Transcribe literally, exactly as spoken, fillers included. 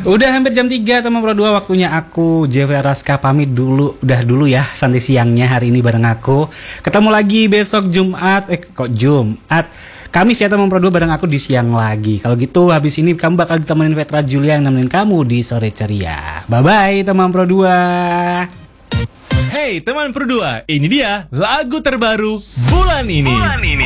Udah hampir jam tiga teman Pro dua, waktunya aku Jeffrey Raska pamit dulu. Udah dulu ya santai siangnya hari ini bareng aku. Ketemu lagi besok Jumat. Eh kok Jumat Kamis ya teman Pro dua bareng aku di siang lagi. Kalau gitu habis ini kamu bakal ditemenin Petra Julia yang nemenin kamu di sore ceria. Bye bye teman Pro dua. Hey teman Pro dua, ini dia lagu terbaru bulan ini. Bulan ini.